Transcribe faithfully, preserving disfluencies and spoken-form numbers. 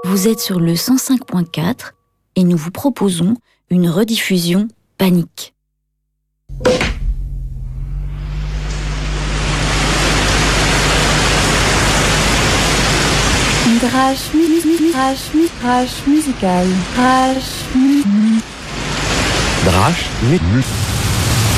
Vous êtes sur le cent cinq point quatre et nous vous proposons une rediffusion Panique. Drache, drache, drache musicale, drache, Drache,